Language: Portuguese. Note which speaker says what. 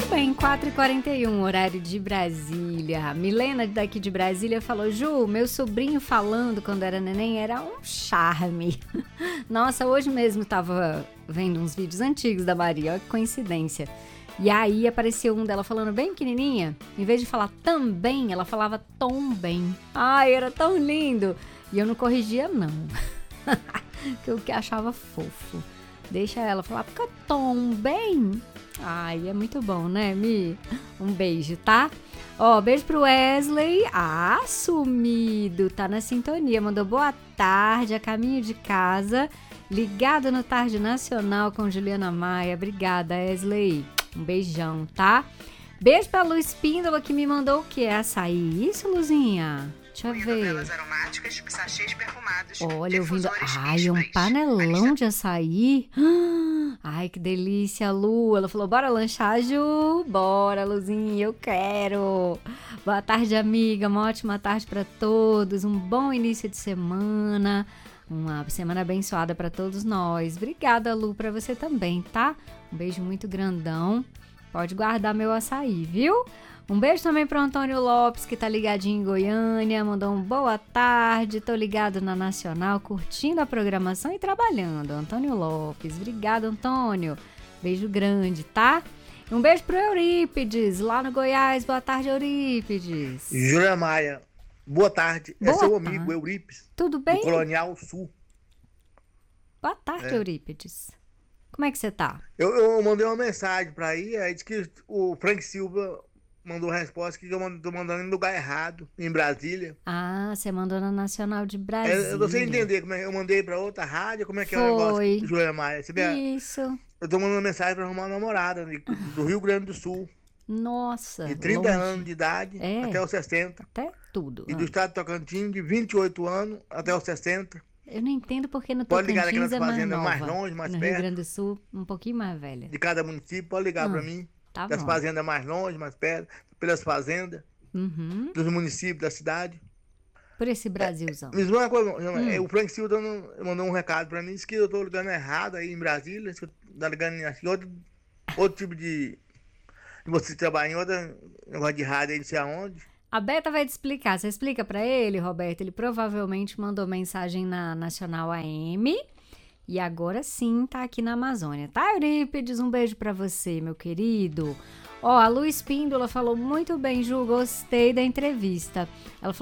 Speaker 1: Bem, 4h41, horário de Brasília. A Milena daqui de Brasília falou: Ju, meu sobrinho falando quando era neném era um charme. Nossa, hoje mesmo tava vendo uns vídeos antigos da Maria, olha que coincidência. E aí apareceu um dela falando bem pequenininha, em vez de falar também, ela falava tom bem. Ai, era tão lindo. E eu não corrigia não, que eu que achava fofo. Deixa ela falar, fica tom bem. Ai, é muito bom, né, Mi? Um beijo, tá? Ó, beijo pro Wesley. Ah, sumido. Tá na sintonia. Mandou boa tarde, a caminho de casa. Ligado no Tarde Nacional com Juliana Maia. Obrigada, Wesley. Um beijão, tá? Beijo pra Lu Espíndola, que me mandou o que? Açaí? Isso, Luzinha? Deixa eu ver.
Speaker 2: Aromáticas, sachês perfumados,
Speaker 1: olha, ouvindo. Ai, um panelão de açaí. Ai, que delícia, Lu. Ela falou, bora lanchar, Ju? Bora, Luzinha, eu quero. Boa tarde, amiga. Uma ótima tarde pra todos. Um bom início de semana. Uma semana abençoada pra todos nós. Obrigada, Lu, pra você também, tá? Um beijo muito grandão. Pode guardar meu açaí, viu? Um beijo também para o Antônio Lopes, que tá ligadinho em Goiânia, mandou um boa tarde, tô ligado na Nacional, curtindo a programação e trabalhando. Antônio Lopes, obrigado, Antônio. Beijo grande, tá? Um beijo pro Eurípides, lá no Goiás. Boa tarde, Eurípides.
Speaker 3: Juliana Maia, boa tarde.
Speaker 1: Boa
Speaker 3: é seu
Speaker 1: tarde.
Speaker 3: amigo Eurípides.
Speaker 1: Tudo bem?
Speaker 3: Do Colonial Sul.
Speaker 1: Boa tarde, Eurípides. Como é que você tá?
Speaker 3: Eu mandei uma mensagem pra aí disse que o Frank Silva mandou a resposta que eu tô mandando em lugar errado, em Brasília.
Speaker 1: Ah, você mandou na Nacional de Brasília.
Speaker 3: Eu tô sem entender como é. Eu mandei pra outra rádio, como é que é o
Speaker 1: Foi.
Speaker 3: negócio, Juliana Maia?
Speaker 1: Isso.
Speaker 3: Eu tô mandando mensagem pra arrumar uma namorada do Rio Grande do Sul.
Speaker 1: Nossa,
Speaker 3: De 30
Speaker 1: longe.
Speaker 3: anos de idade até os 60.
Speaker 1: Até tudo.
Speaker 3: E do estado de Tocantins, de 28 anos até os 60.
Speaker 1: Eu não entendo porque no
Speaker 3: Pode ligar
Speaker 1: Tocantins
Speaker 3: naquelas
Speaker 1: é mais
Speaker 3: fazendas
Speaker 1: nova.
Speaker 3: mais longe, mais
Speaker 1: no
Speaker 3: perto.
Speaker 1: Rio Grande do Sul, um pouquinho mais velha.
Speaker 3: De cada município, pode ligar pra mim.
Speaker 1: Tá
Speaker 3: das
Speaker 1: bom.
Speaker 3: fazendas mais longe, mais perto, pelas fazendas, dos municípios da cidade.
Speaker 1: Por esse Brasilzão.
Speaker 3: Me diz uma coisa, o Frank Silva mandou um recado pra mim, disse que eu tô ligando errado aí em Brasília, disse que eu tô ligando em outro tipo de você trabalhar em outro negócio de rádio aí, não sei aonde.
Speaker 1: A Beta vai te explicar. Você explica pra ele, Roberto? Ele provavelmente mandou mensagem na Nacional AM e agora sim tá aqui na Amazônia. Tá, Eurípides? Um beijo pra você, meu querido. Ó, a Lu Espíndola falou muito bem, Ju, gostei da entrevista. Ela falou